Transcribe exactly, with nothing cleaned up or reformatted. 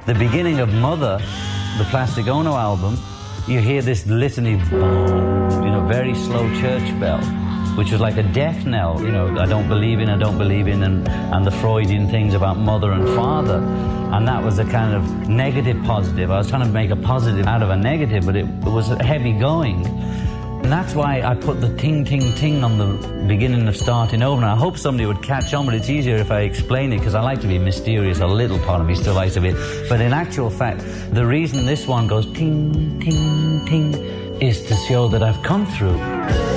The beginning of Mother, the Plastic Ono album, you hear this litany, boom, you know, very slow church bell, which was like a death knell, you know, I don't believe in, I don't believe in, and, and the Freudian things about mother and father. And that was a kind of negative positive. I was trying to make a positive out of a negative, but it, it was heavy going. And that's why I put the ting, ting, ting on the beginning of Starting Over. And I hope somebody would catch on, but it's easier if I explain it, because I like to be mysterious. A little part of me still likes a bit. But in actual fact, the reason this one goes ting, ting, ting is to show that I've come through.